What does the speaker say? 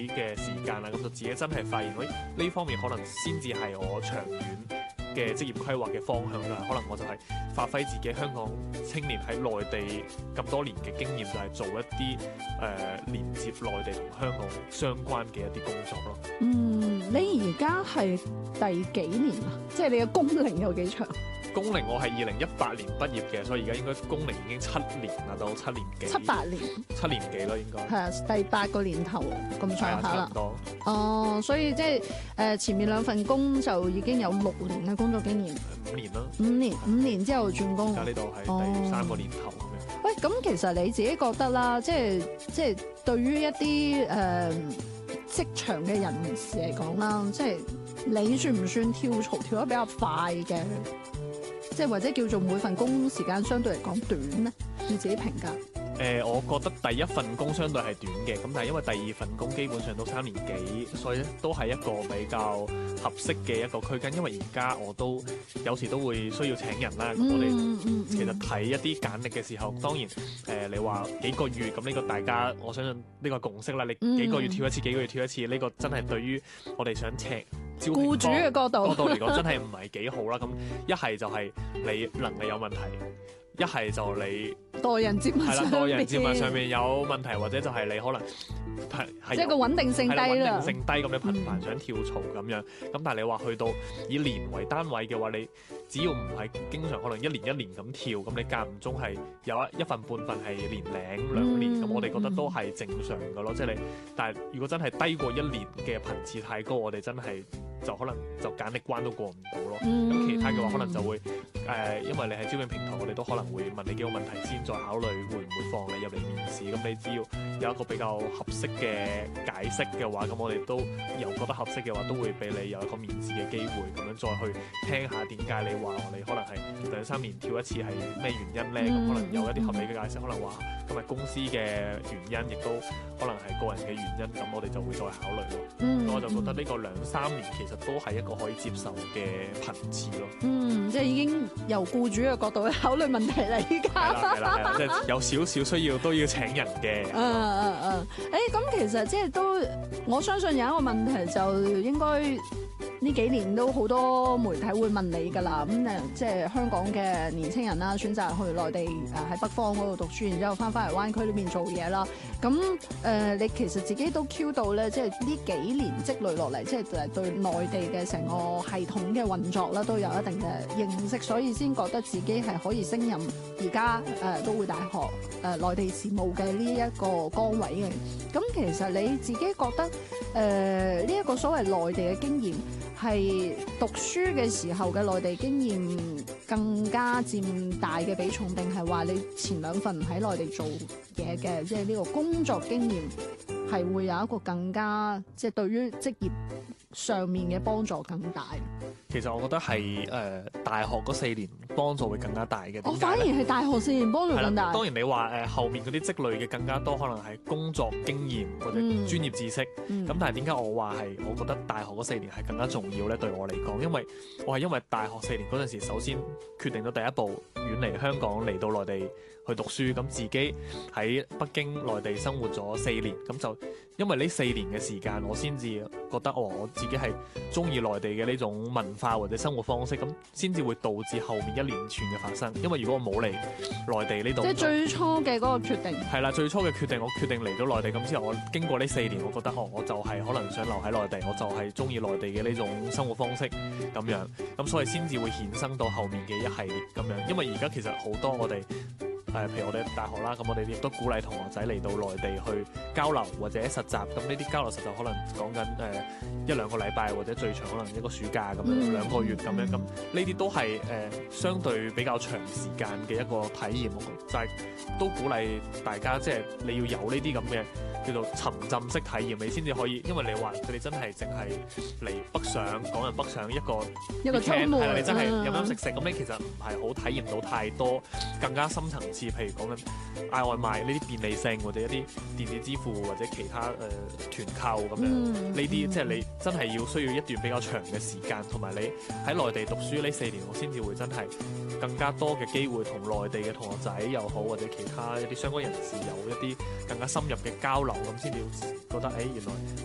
嘅時間啦，咁就自己真係發現，呢方面可能先至係我長遠嘅職業規劃嘅方向啦。可能我就係發揮自己香港青年喺內地咁多年嘅經驗，就係做一啲連接內地同香港相關嘅一啲工作咯。 你而家係第幾年啊？即係你嘅工齡有幾長？ 工齡我係2018年畢業嘅，所以而家應該工齡已經7年啦，到7年幾。 7-8年。 7年幾啦，應該。 係啊，第8個年頭咁上下啦。 多。 哦，所以即係前面2份工就已經有6年嘅工作經驗。 5年啦。 5年之後轉工。 而家呢度係第3個年頭咁樣。 喂，咁其實你自己覺得啦，即係對於一啲職場嘅人士嚟講啦，即係你算唔算跳槽跳得比較快嘅？即係或者叫做每份工時間相對嚟講短咧？你自己評價？ 我覺得第一份工相對係短嘅，咁但係因為第二份工基本上都3年幾，所以咧都係一個比較合適嘅一個區間。因為而家我都有時都會需要請人啦，咁我哋其實睇一啲簡歷嘅時候，當然你話幾個月咁呢個大家我相信呢個共識啦。你幾個月跳一次，幾個月跳一次，呢個真係對於我哋想請招聘僱主嘅角度嚟講真係唔係幾好啦。咁一係就係你能力有問題，一係就你待人接物上面有問題，或者就係你可能即係個穩定性低啦， 穩定性低咁你頻繁想跳槽咁樣。咁但係你話去到以年為單位嘅話，你只要唔係經常可能一年咁跳，咁你間唔中係有一份半份係年零2年，咁我哋覺得都係正常嘅咯。即係你，但係如果真係低過1年嘅頻次太高，我哋真係就可能就簡歷關都過唔到咯。咁其他嘅話可能就會因為你係招聘平台，我哋都可能會問你幾個問題先，再考慮會唔會放你入嚟面試。咁你只要有一個比較合適嘅解釋嘅話，咁我哋都又覺得合適嘅話，都會俾你有一個面試嘅機會，咁樣再去聽下點解你話我哋可能係2-3年跳一次係咩原因咧？咁可能有一啲合理嘅解釋，可能話今日公司嘅原因，亦都可能係個人嘅原因，咁我哋就會再考慮咯。我就覺得呢個2-3年其實都係一個可以接受嘅頻次咯。 即係已經由僱主嘅角度去考慮問題啦，依家係啦，即係有少少需要都要請人嘅。 咁其實即係都我相信有一個問題就應該呢幾年都好多媒體會問你㗎啦。咁即係香港嘅年青人啦，選擇去內地喺北方嗰度讀書，然之後翻嚟灣區呢邊做嘢啦。咁你其實自己都 Q 到咧，即係呢幾年積累落嚟，即係對內地嘅成個系統嘅運作啦，都有一定嘅認識，所以先覺得自己係可以升任而家都會大學內地事務嘅呢一個崗位嘅。咁其實你自己覺得呢一個所謂內地嘅經驗，係讀書嘅時候嘅內地經驗更加佔大嘅比重，定係話你前2份喺內地做嘢嘅，即係呢個工作經驗係會有一個更加即係對於職業上面嘅幫助更大？ 其實我覺得係大學嗰4年幫助會更加大嘅。 我反而係大學4年幫助更大。 當然你話後面嗰啲積累嘅更加多，可能係工作經驗或者專業知識。咁但係點解我話係我覺得大學嗰4年係更加重要咧？對我嚟講，因為我係因為大學4年嗰陣時，首先決定咗第一步遠離香港嚟到內地去讀書，咁自己喺北京內地生活咗4年，咁就因為呢4年嘅時間，我先至覺得我自己係中意內地嘅呢種文化或者生活方式，咁先至會導致後面一連串嘅發生。因為如果我冇嚟內地呢度， 即係最初嘅嗰個決定。係啦，最初嘅決定，我決定嚟咗內地，咁之後我經過呢4年，我覺得我就係可能想留喺內地，我就係中意內地嘅呢種生活方式咁樣，咁所以先至會衍生到後面嘅一系列咁樣。因為而家其實好多我哋譬如我哋大學啦，咁我哋亦都鼓勵同學仔嚟到內地去交流或者實習。咁呢啲交流實習可能講緊1-2個禮拜，或者最長可能1個暑假咁樣2個月咁樣。咁呢啲都係相對比較長時間嘅一個體驗。就係都鼓勵大家，即係你要有呢啲咁嘅叫做沉浸式體驗，你先至可以。因為你話佢哋真係淨係嚟北上，港人北上一個週末， 係啦，你真係飲食咁，你其實唔係好體驗到太多更加深層次，譬如講緊嗌外賣呢啲便利性，或者一啲電子支付或者其他團購咁樣呢啲，即係你真係要需要一段比較長嘅時間，同埋你喺內地讀書呢4年，我先至會真係更加多嘅機會同內地嘅同學仔又好，或者其他一啲相關人士有一啲更加深入嘅交流，咁先至覺得原來